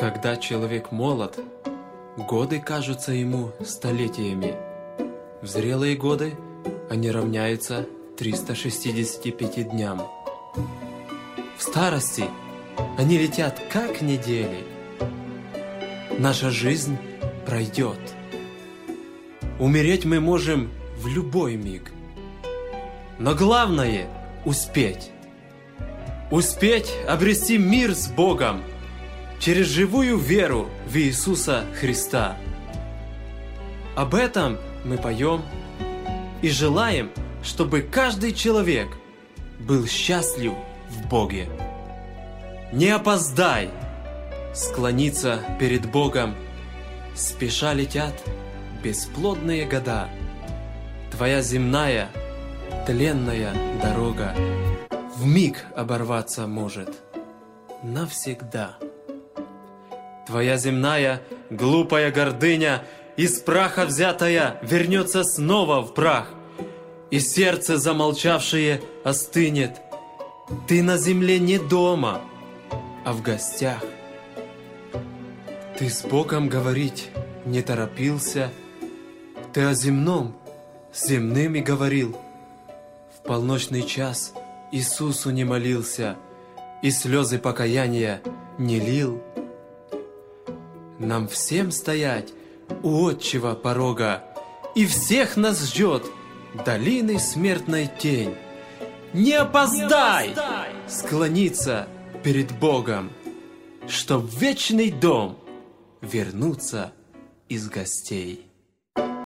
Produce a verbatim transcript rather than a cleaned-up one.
Когда человек молод, годы кажутся ему столетиями. В зрелые годы они равняются триста шестидесяти пяти дням. В старости они летят как недели. Наша жизнь пройдет. Умереть мы можем в любой миг. Но главное — успеть. Успеть обрести мир с Богом через живую веру в Иисуса Христа. Об этом мы поем и желаем, чтобы каждый человек был счастлив в Боге. Не опоздай склониться перед Богом. Спеша летят бесплодные года. Твоя земная тленная дорога вмиг оборваться может навсегда. Твоя земная глупая гордыня, из праха взятая, вернется снова в прах, и сердце замолчавшее остынет. Ты на земле не дома, а в гостях. Ты с Богом говорить не торопился, ты о земном с земными говорил. В полночный час Иисусу не молился и слезы покаяния не лил. Нам всем стоять у отчего порога, и всех нас ждет долины смертной тень. Не опоздай склониться перед Богом, чтоб в вечный дом вернуться из гостей.